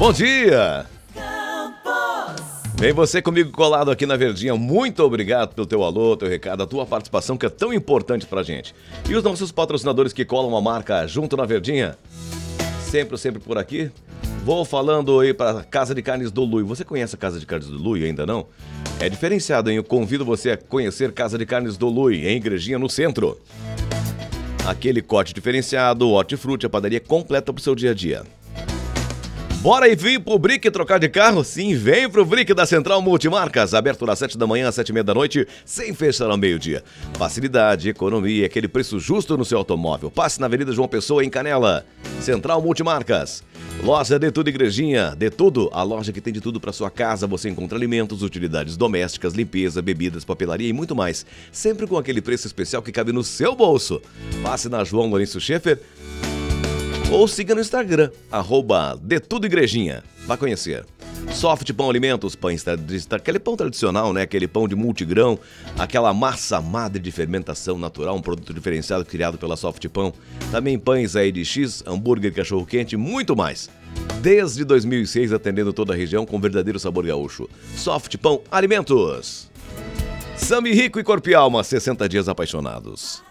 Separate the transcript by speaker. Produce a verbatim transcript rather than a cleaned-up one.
Speaker 1: Bom dia! Vem você comigo colado aqui na Verdinha. Muito obrigado pelo teu alô, teu recado, a tua participação que é tão importante pra gente. E os nossos patrocinadores que colam a marca junto na Verdinha, sempre, sempre por aqui. Vou falando aí pra Casa de Carnes do Lui. Você conhece a Casa de Carnes do Lui ainda não? É diferenciado, hein? Eu convido você a conhecer Casa de Carnes do Lui, em Igrejinha, no centro. Aquele corte diferenciado, hortifruti, a padaria completa pro seu dia a dia. Bora e vir pro Brick trocar de carro? Sim, vem pro Brick da Central Multimarcas, aberto das sete da manhã às sete e meia da noite, sem fechar ao meio-dia. Facilidade, economia, aquele preço justo no seu automóvel. Passe na Avenida João Pessoa, em Canela. Central Multimarcas. Loja De Tudo Igrejinha. De Tudo, a loja que tem de tudo para sua casa. Você encontra alimentos, utilidades domésticas, limpeza, bebidas, papelaria e muito mais. Sempre com aquele preço especial que cabe no seu bolso. Passe na João Lourenço Schaeffer ou siga no Instagram, arroba De Tudo Igrejinha. Vai conhecer. Soft Pão Alimentos, pães, aquele pão tradicional, né? Aquele pão de multigrão, aquela massa madre de fermentação natural, um produto diferenciado criado pela Soft Pão. Também pães aí de X, hambúrguer, cachorro-quente e muito mais. Desde dois mil e seis, atendendo toda a região com verdadeiro sabor gaúcho. Soft Pão Alimentos. Sami Rico e Corpo e Alma, sessenta dias apaixonados.